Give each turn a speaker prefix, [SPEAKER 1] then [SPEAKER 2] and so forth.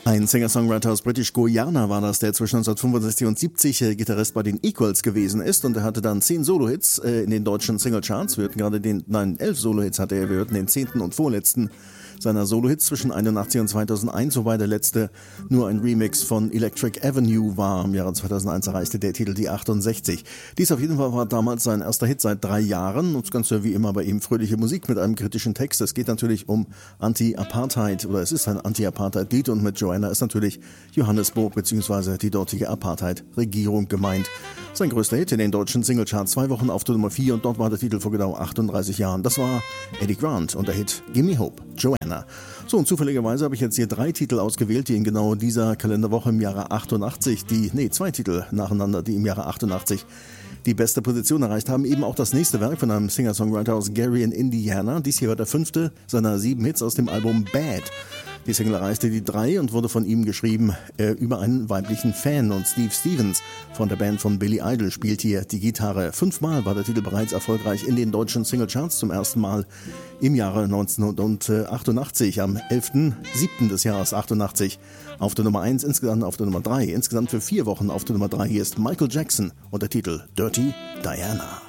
[SPEAKER 1] Ein Singer-Songwriter aus British Guiana war das, der zwischen 1965 und 70 Gitarrist bei den Equals gewesen ist, und er hatte dann 10 Solo-Hits in den deutschen Single-Charts. Wir hörten gerade 11 Solo-Hits hatte er, wir hörten den 10. und vorletzten seiner Solo-Hits zwischen 81 und 2001, wobei der letzte nur ein Remix von Electric Avenue war. Im Jahre 2001 erreichte der Titel die 68. Dies auf jeden Fall war damals sein erster Hit seit 3 Jahren, und das Ganze wie immer bei ihm fröhliche Musik mit einem kritischen Text. Es geht natürlich um Anti-Apartheid, oder es ist ein Anti-Apartheid-Lied, und mit Joanna ist natürlich Johannesburg bzw. die dortige Apartheid-Regierung gemeint. Sein größter Hit in den deutschen Singlecharts, 2 Wochen auf der Nummer 4, und dort war der Titel vor genau 38 Jahren. Das war Eddie Grant und der Hit Gimme Hope, Joanna. So, und zufälligerweise habe ich jetzt hier 3 Titel ausgewählt, die in genau dieser Kalenderwoche im Jahre 88, 2 Titel nacheinander, die im Jahre 88 die beste Position erreicht haben. Eben auch das nächste Werk von einem Singer-Songwriter aus Gary in Indiana. Dies hier war der 5. seiner 7 Hits aus dem Album Bad. Die Single erreichte die 3 und wurde von ihm geschrieben über einen weiblichen Fan, und Steve Stevens von der Band von Billy Idol spielt hier die Gitarre. 5-mal war der Titel bereits erfolgreich in den deutschen Singlecharts, zum ersten Mal im Jahre 1988, am 11.07. des Jahres 88 auf der Nummer 1, insgesamt auf der Nummer 3, insgesamt für 4 Wochen auf der Nummer 3. Hier ist Michael Jackson und der Titel Dirty Diana.